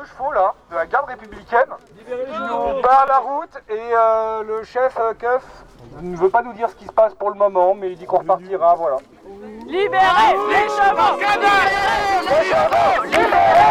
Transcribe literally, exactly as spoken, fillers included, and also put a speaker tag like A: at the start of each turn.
A: chevaux là, de la garde républicaine, qui nous barre la route et euh, le chef euh, Keuf ne veut pas nous dire ce qui se passe pour le moment, mais il dit qu'on repartira, voilà.
B: Libérez les chevaux!
A: Les chevaux libérés!